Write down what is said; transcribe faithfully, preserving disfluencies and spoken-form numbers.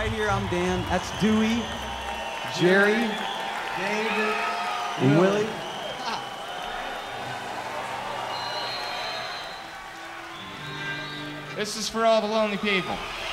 right here, I'm Dan. That's Dewey, Jerry, David, and Willie. This is for all the lonely people.